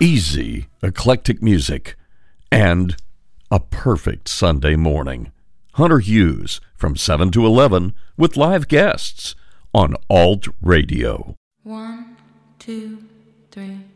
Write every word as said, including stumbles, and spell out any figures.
easy, eclectic music, and a perfect Sunday morning. Hunter Hughes from seven to eleven with live guests on Alt Radio. One, two, three.